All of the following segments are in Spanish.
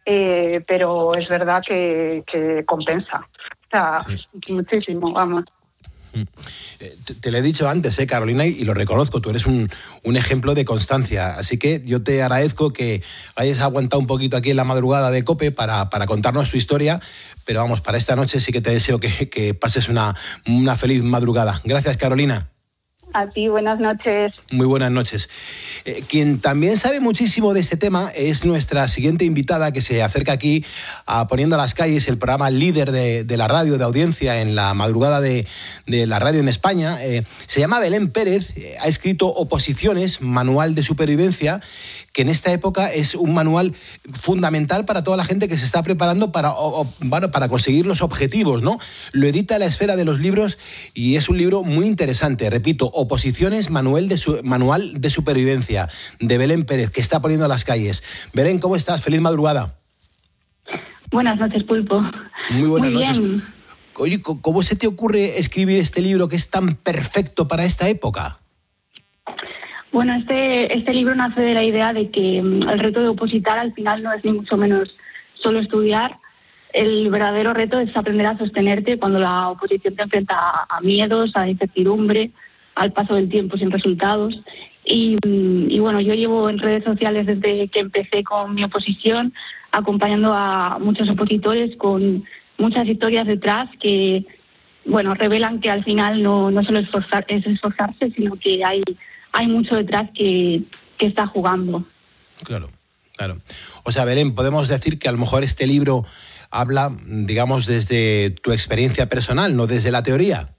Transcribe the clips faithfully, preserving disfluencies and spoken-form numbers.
eh, pero es verdad que, que compensa. O sea, sí. muchísimo, vamos. Te, te lo he dicho antes, ¿eh, Carolina? Y lo reconozco, tú eres un, un ejemplo de constancia. Así que yo te agradezco que hayas aguantado un poquito aquí en la madrugada de COPE para, para contarnos tu historia. Pero vamos, para esta noche sí que te deseo que, que pases una, una feliz madrugada. Gracias, Carolina. Así, buenas noches. Muy buenas noches. Eh, quien también sabe muchísimo de este tema es nuestra siguiente invitada, que se acerca aquí a Poniendo a las Calles, el programa líder de, de la radio, de audiencia en la madrugada de, de la radio en España. Eh, se llama Belén Pérez, eh, ha escrito Oposiciones, manual de supervivencia, que en esta época es un manual fundamental para toda la gente que se está preparando para, o, o, bueno, para conseguir los objetivos, ¿no? Lo edita La Esfera de los Libros y es un libro muy interesante. Repito, Oposiciones, manual de, su, manual de supervivencia, de Belén Pérez, que está Poniendo a las Calles. Belén, ¿cómo estás? Feliz madrugada. Buenas noches, Pulpo. Muy buenas muy noches. Bien. Oye, ¿cómo se te ocurre escribir este libro que es tan perfecto para esta época? Bueno, este, este libro nace de la idea de que um, el reto de opositar al final no es ni mucho menos solo estudiar. El verdadero reto es aprender a sostenerte cuando la oposición te enfrenta a, a miedos, a incertidumbre, al paso del tiempo sin resultados. Y, y bueno, yo llevo en redes sociales desde que empecé con mi oposición, acompañando a muchos opositores con muchas historias detrás que, bueno, revelan que al final no, no solo esforzar, es esforzarse, sino que hay... hay mucho detrás que, que está jugando. Claro, claro. O sea, Belén, podemos decir que a lo mejor este libro habla, digamos, desde tu experiencia personal, no desde la teoría.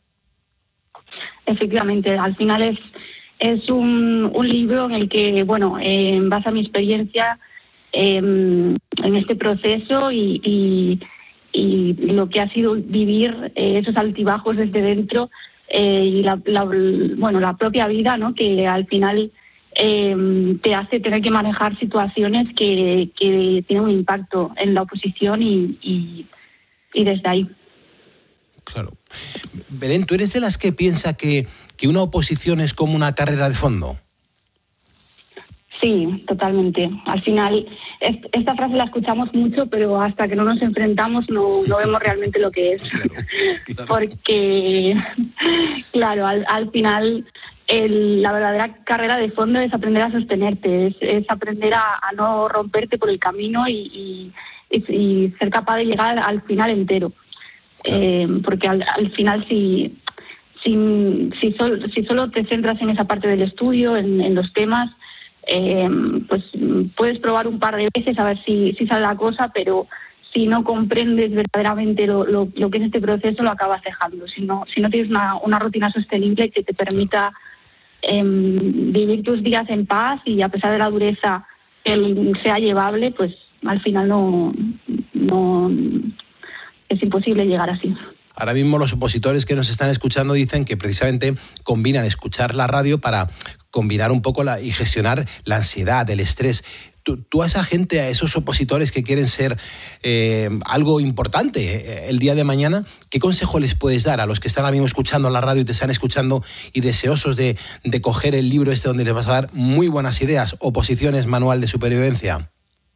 Efectivamente, al final es, es un, un libro en el que, bueno, eh, en base a mi experiencia eh, en este proceso y, y, y lo que ha sido vivir eh, esos altibajos desde dentro, Eh, y la, la, bueno, la propia vida, ¿no? Que al final eh, te hace tener que manejar situaciones que, que tienen un impacto en la oposición y, y, y desde ahí. Claro. Belén, ¿tú eres de las que piensa que, que una oposición es como una carrera de fondo? Sí, totalmente. Al final, est- esta frase la escuchamos mucho, pero hasta que no nos enfrentamos no, no vemos realmente lo que es. Claro, claro. Porque, claro, al, al final el, la verdadera carrera de fondo es aprender a sostenerte, es, es aprender a, a no romperte por el camino y, y, y ser capaz de llegar al final entero. Claro. Eh, porque al, al final, si, si, si, sol, si solo te centras en esa parte del estudio, en, en los temas, Eh, pues puedes probar un par de veces a ver si, si sale la cosa, pero si no comprendes verdaderamente lo, lo, lo que es este proceso, lo acabas dejando. Si no, si no tienes una, una rutina sostenible que te permita eh, vivir tus días en paz y a pesar de la dureza que sea llevable, pues al final no, no es imposible llegar así. Ahora mismo los opositores que nos están escuchando dicen que precisamente combinan escuchar la radio para combinar un poco la, y gestionar la ansiedad, el estrés. Tú, tú a esa gente, a esos opositores que quieren ser eh, algo importante eh, el día de mañana, ¿qué consejo les puedes dar a los que están ahora mismo escuchando la radio y te están escuchando y deseosos de, de coger el libro este donde les vas a dar muy buenas ideas, Oposiciones, manual de supervivencia?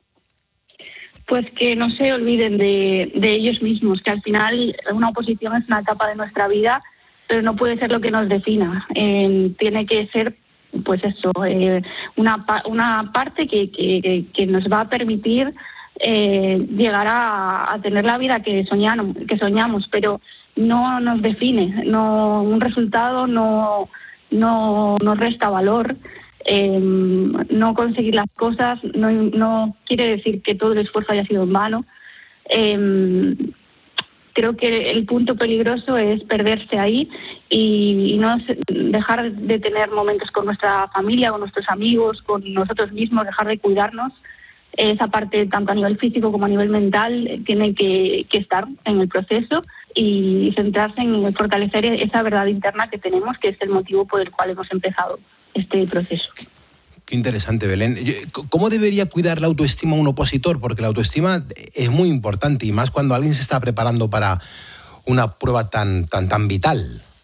Pues que no se olviden de, de ellos mismos, que al final una oposición es una etapa de nuestra vida, pero no puede ser lo que nos defina. Eh, tiene que ser, pues eso, eh, una, una parte que, que, que nos va a permitir eh, llegar a, a tener la vida que soñamos, que soñamos, pero no nos define, no, un resultado no, no nos resta valor. Eh, no conseguir las cosas no, no quiere decir que todo el esfuerzo haya sido en vano. Eh, creo que el punto peligroso es perderse ahí y, y no dejar de tener momentos con nuestra familia, con nuestros amigos, con nosotros mismos, dejar de cuidarnos. Esa parte, tanto a nivel físico como a nivel mental, tiene que, que estar en el proceso y centrarse en fortalecer esa verdad interna que tenemos, que es el motivo por el cual hemos empezado este proceso. Qué interesante, Belén. ¿Cómo debería cuidar la autoestima un opositor? Porque la autoestima es muy importante y más cuando alguien se está preparando para una prueba tan, tan, tan vital.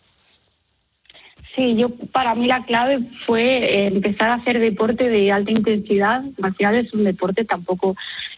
Sí, yo para mí la clave fue empezar a hacer deporte de alta intensidad. Al final es un deporte, tampoco